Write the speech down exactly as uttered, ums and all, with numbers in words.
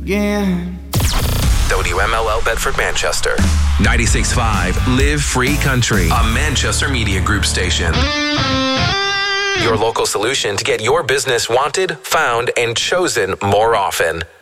Again. W M L L Bedford, Manchester. ninety-six point five Live Free Country, a Manchester Media Group station. Your local solution to get your business wanted, found, and chosen more often.